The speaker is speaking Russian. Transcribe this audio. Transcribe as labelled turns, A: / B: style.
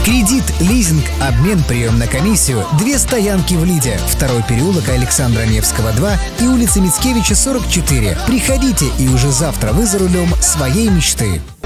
A: Кредит, лизинг, обмен, прием на комиссию. 2 стоянки в Лиде. 2-й переулок Александра Невского, 2 и улица Мицкевича, 44. Приходите, и уже завтра вы за рулем своей мечты.